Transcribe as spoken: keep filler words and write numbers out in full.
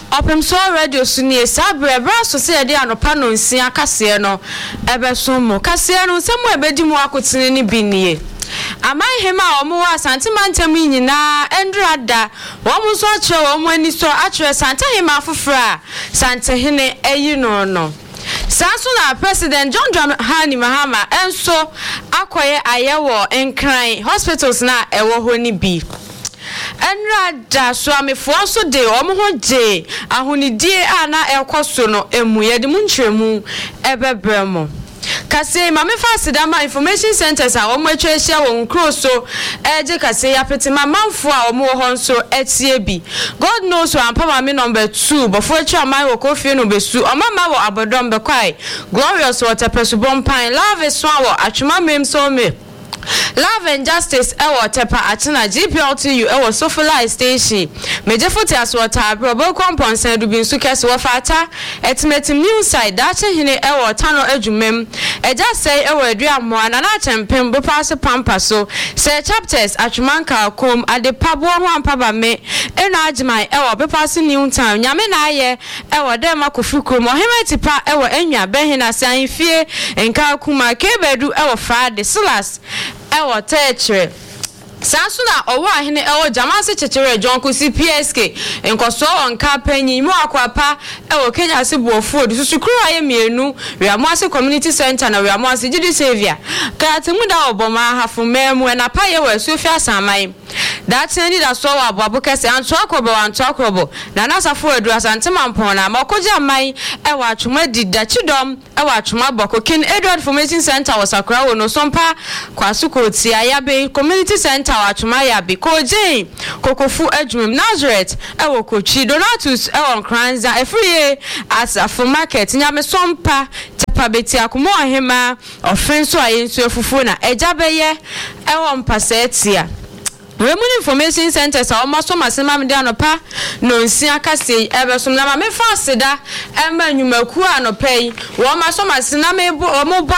Opem so radio sunie sabre braso se de anopa no nsia kase no ebeso mo kase no se mo ebedi mo akotene ni binie amai hema omo wa santima ntem nyina endrada wo mo so akye wo mo ani so akye santa hema afofra santa hene eyi no no Sasu na President John Dramani Mahama enso akoye ayewo enkran hospitals na ewo ho ni bi enra da so amefo so de omo ho je ahonidie ana ekoso no emu ye de munchemu ebebremo kase mame fasidama information centers a omo atwa ehia won kroso eje kase ya pete mamamfo a omo ho nso etie bi God knows so ampa mame number two before atwa man wo kofie no besu omama wo abodom be kwai glorious water presubon pan love is one wo atwuma mem so me Love and Justice ewo tepa atina G P L T U ewo Sofala station meje foto aswota bro bo komponsen du bin su kese wo fata etimetim new side dache hine ewo tano adwumem eja sei ewo aduamo ana na chempem bo pass pampa so say chapters atwumanka kom ade pabo ho ampaba me eno agman ewo be pass new town nyame na aye ewo dem akofukro mo hemetipa ewo enwa behina san fie enka kuma kebedu ewo Friday Silas ewo tetre Sansu na owo ahene ewo jamase chechere jonko C P S K enkoso onka panyi mu akwapa ewo Kenya se buofo de susukuru aye mienu Riamwase community center na Riamwase Jidi Savior ka temu da oboma hafu memu na paye we Sofia Samai that any da so wa abu kese anto akobo anto akobo na nasafo edu asante mampon na makoja mai ewo atwuma dida chidom ewo atwuma boko kin Edward Information Center wasakra wo no sompa kwasuko ti ayabe community center atwuma yabe koje kokofu adwum Nazareth ewo kochi Donatus ewo Kranza efriye asafo market nyame sompa tepa beti akomo ahema ofenso ayenso efufu na ejabeye ewo mpase etia Women Information Centers are almost so masima mde anopa no nsia kase ebesom na ma me fa seda emba nwumaku anopa yi wo ma so masina me bo